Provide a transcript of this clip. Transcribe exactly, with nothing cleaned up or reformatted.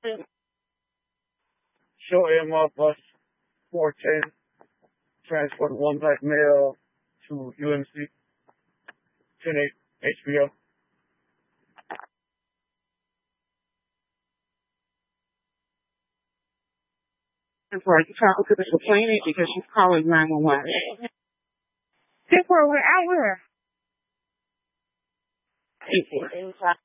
Show A M R bus four ten, transport one black male to U M C, ten eight H B O. And for you talking to the complainant because she's calling nine one one. People, we're out here. People.